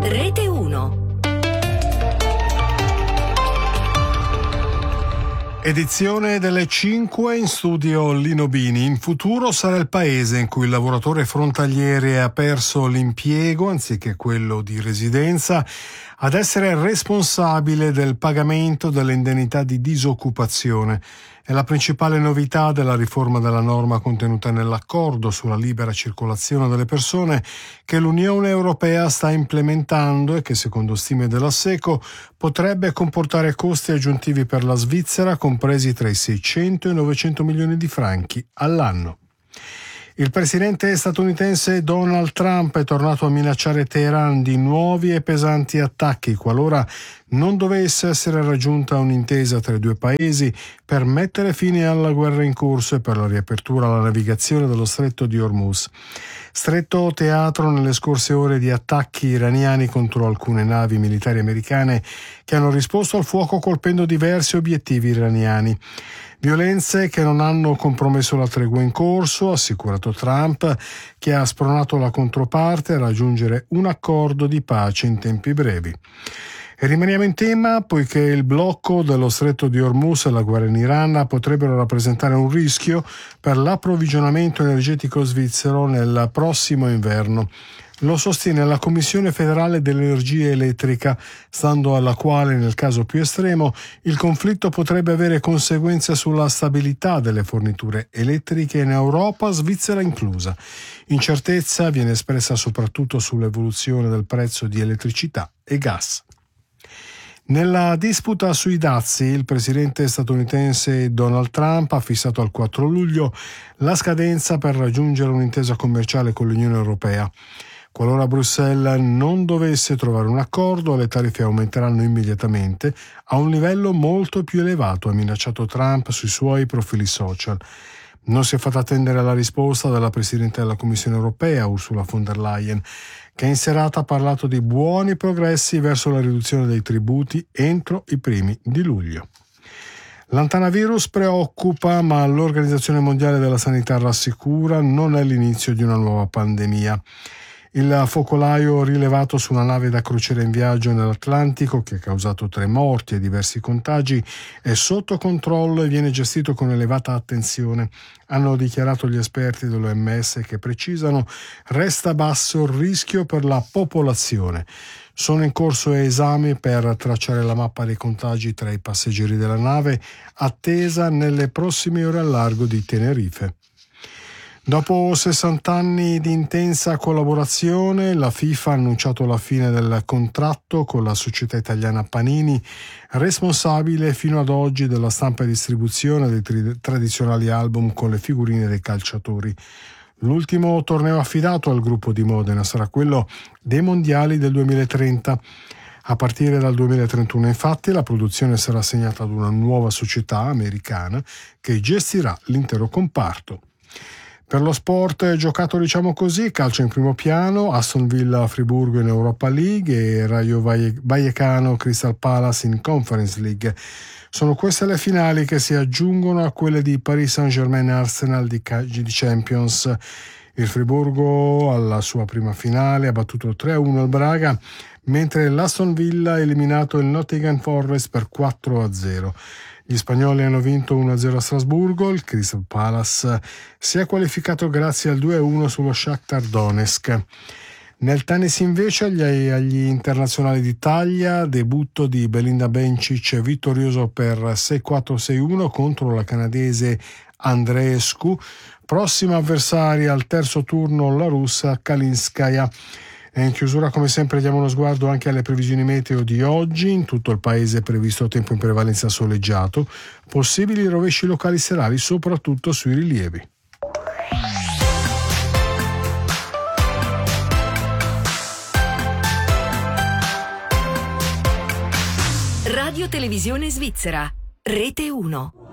Rete 1. Edizione delle 5, in studio Lino Bini. In futuro sarà il paese in cui il lavoratore frontaliere ha perso l'impiego, anziché quello di residenza, ad essere responsabile del pagamento delle indennità di disoccupazione. È la principale novità della riforma della norma contenuta nell'accordo sulla libera circolazione delle persone che l'Unione Europea sta implementando e che, secondo stime della SECO, potrebbe comportare costi aggiuntivi per la Svizzera compresi tra i 600 e i 900 milioni di franchi all'anno. Il presidente statunitense Donald Trump è tornato a minacciare Teheran di nuovi e pesanti attacchi qualora non dovesse essere raggiunta un'intesa tra i due paesi per mettere fine alla guerra in corso e per la riapertura alla navigazione dello stretto di Hormuz. Stretto teatro nelle scorse ore di attacchi iraniani contro alcune navi militari americane che hanno risposto al fuoco colpendo diversi obiettivi iraniani. Violenze che non hanno compromesso la tregua in corso, ha assicurato Trump, che ha spronato la controparte a raggiungere un accordo di pace in tempi brevi. E rimaniamo in tema poiché il blocco dello stretto di Hormuz e la guerra in Iran potrebbero rappresentare un rischio per l'approvvigionamento energetico svizzero nel prossimo inverno. Lo sostiene la Commissione federale dell'energia elettrica, stando alla quale, nel caso più estremo, il conflitto potrebbe avere conseguenze sulla stabilità delle forniture elettriche in Europa, Svizzera inclusa. Incertezza viene espressa soprattutto sull'evoluzione del prezzo di elettricità e gas. Nella disputa sui dazi, il presidente statunitense Donald Trump ha fissato al 4 luglio la scadenza per raggiungere un'intesa commerciale con l'Unione Europea. Qualora Bruxelles non dovesse trovare un accordo, le tariffe aumenteranno immediatamente a un livello molto più elevato, ha minacciato Trump sui suoi profili social. Non si è fatta attendere la risposta della Presidente della Commissione Europea, Ursula von der Leyen, che in serata ha parlato di buoni progressi verso la riduzione dei tributi entro i primi di luglio. L'antanavirus preoccupa, ma l'Organizzazione Mondiale della Sanità rassicura, non è l'inizio di una nuova pandemia. Il focolaio rilevato su una nave da crociera in viaggio nell'Atlantico, che ha causato 3 morti e diversi contagi, è sotto controllo e viene gestito con elevata attenzione, hanno dichiarato gli esperti dell'OMS, che precisano resta basso il rischio per la popolazione. Sono in corso esami per tracciare la mappa dei contagi tra i passeggeri della nave, attesa nelle prossime ore al largo di Tenerife. Dopo 60 anni di intensa collaborazione, la FIFA ha annunciato la fine del contratto con la società italiana Panini, responsabile fino ad oggi della stampa e distribuzione dei tradizionali album con le figurine dei calciatori. L'ultimo torneo affidato al gruppo di Modena sarà quello dei mondiali del 2030. A partire dal 2031, infatti, la produzione sarà assegnata ad una nuova società americana che gestirà l'intero comparto. Per lo sport giocato, diciamo così, calcio in primo piano, Aston Villa Friburgo in Europa League e Rayo Vallecano Crystal Palace in Conference League. Sono queste le finali che si aggiungono a quelle di Paris Saint-Germain e Arsenal di Champions. Il Friburgo alla sua prima finale ha battuto 3-1 al Braga, mentre l'Aston Villa ha eliminato il Nottingham Forest per 4-0. Gli spagnoli hanno vinto 1-0 a Strasburgo, il Crystal Palace si è qualificato grazie al 2-1 sullo Shakhtar Donetsk. Nel tennis invece agli internazionali d'Italia, debutto di Belinda Bencic vittorioso per 6-4-6-1 contro la canadese Andreescu, prossima avversaria al terzo turno la russa Kalinskaya. E in chiusura, come sempre, diamo uno sguardo anche alle previsioni meteo di oggi. In tutto il paese è previsto tempo in prevalenza soleggiato, possibili rovesci locali serali soprattutto sui rilievi. Radio Televisione Svizzera, Rete 1.